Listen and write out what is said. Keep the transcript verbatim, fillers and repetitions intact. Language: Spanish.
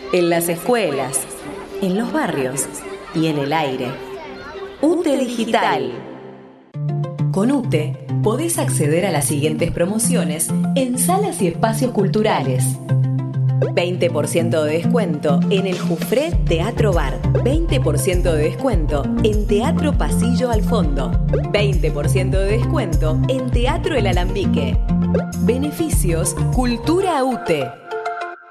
en las escuelas, en los barrios y en el aire. UTE Digital. Con UTE podés acceder a las siguientes promociones en salas y espacios culturales. veinte por ciento de descuento en el Jufré Teatro Bar. veinte por ciento de descuento en Teatro Pasillo al Fondo. veinte por ciento de descuento en Teatro El Alambique. Beneficios Cultura UTE.